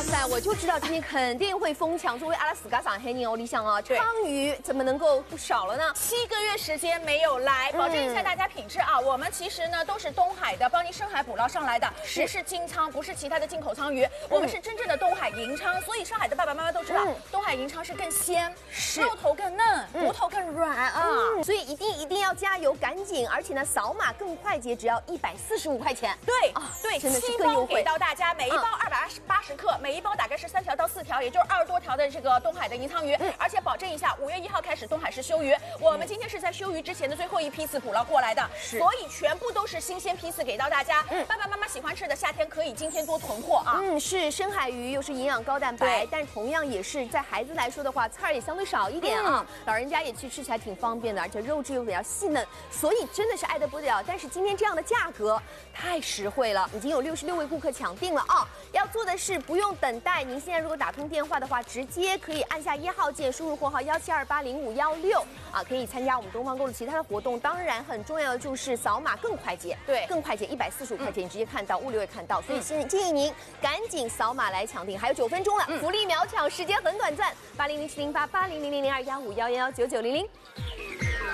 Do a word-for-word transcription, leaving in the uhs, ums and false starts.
哇塞，我就知道今天肯定会疯抢。作为阿拉斯加上黑尼欧里想啊，鲳鱼怎么能够不少了呢？ 七个月时间没有来，保证一下大家品质啊。嗯、我们其实呢都是东海的，帮您深海捕捞上来的，不是金仓，不是其他的进口鲳鱼，嗯、我们是真正的东海银鲳。所以上海的爸爸妈妈都知道，嗯、东海银鲳是更鲜，肉头更嫩，嗯、骨头更软啊。 嗯、所以一定一定要加油，赶紧！而且呢，扫码更快捷，只要一百四十五块钱。 对啊，对， 真的是更优惠。 给到大家，每一包二百八十克，每一包大概是三条到四条，也就是二十多条的这个东海的银鲳鱼，嗯、而且保证一下，五月一号开始东海市休渔，我们今天是在休渔之前的最后一批次捕捞过来的，所以全部都是新鲜批次给到大家。嗯、爸爸妈妈喜欢吃的，夏天可以今天多囤货啊。 嗯，是深海鱼，又是营养高蛋白，但同样也是在孩子来说的话，刺儿也相对少一点啊，嗯、老人家也去吃起来挺方便的，而且肉质又比较细嫩，所以真的是爱得不得了。但是今天这样的价格太实惠了，已经有六十六位顾客抢定了啊！要做的是不用等待，您现在如果打通电话的话，直接可以按下一号键，输入货号幺七二八零五幺六啊，可以参加我们东方购的其他的活动。当然，很重要的就是扫码更快捷， 对， 更快捷，一百四十五块钱，你直接看到，物流也看到，所以现建议您赶紧扫码来抢订，还有九分钟了，福利秒抢，时间很短暂，八零零七零八八零零零零二幺五幺幺幺九九零零。